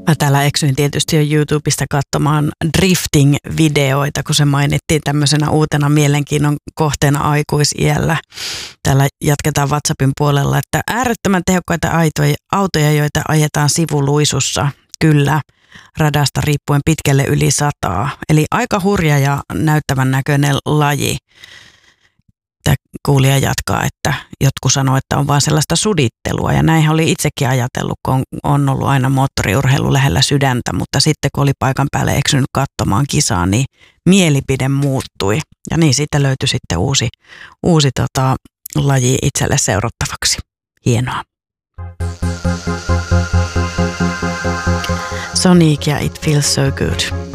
Mä täällä eksyin tietysti jo YouTubesta katsomaan drifting-videoita, kun se mainittiin tämmöisenä uutena mielenkiinnon kohteena aikuisiällä. Täällä jatketaan WhatsAppin puolella, että äärettömän tehokkaita autoja, joita ajetaan sivuluisussa, kyllä, radasta riippuen pitkälle yli 100. Eli aika hurja ja näyttävän näköinen laji. Kuulija jatkaa, että jotkut sanoo, että on vaan sellaista sudittelua, ja näinhän oli itsekin ajatellut, kun on ollut aina moottoriurheilu lähellä sydäntä, mutta sitten kun oli paikan päälle eksynyt katsomaan kisaa, niin mielipide muuttui, ja niin siitä löytyi sitten uusi laji itselle seurattavaksi. Hienoa. Sonic ja It Feels So Good.